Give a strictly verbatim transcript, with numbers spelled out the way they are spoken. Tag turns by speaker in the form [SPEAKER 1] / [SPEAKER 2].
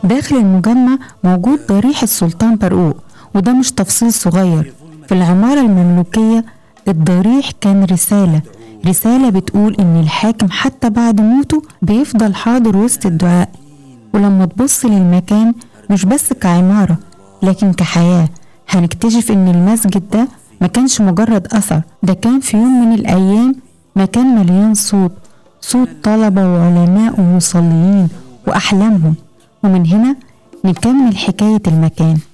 [SPEAKER 1] داخل المجمع موجود ضريح السلطان برقوق، وده مش تفصيل صغير. في العمارة المملوكية الضريح كان رسالة رسالة بتقول إن الحاكم حتى بعد موته بيفضل حاضر وسط الدعاء. ولما تبص للمكان مش بس كعمارة لكن كحياة، هنكتشف إن المسجد ده ما كانش مجرد أثر، ده كان في يوم من الأيام مكان مليان صوت صوت طلبة وعلماء ومصلين وأحلامهم. ومن هنا نكمل حكاية المكان.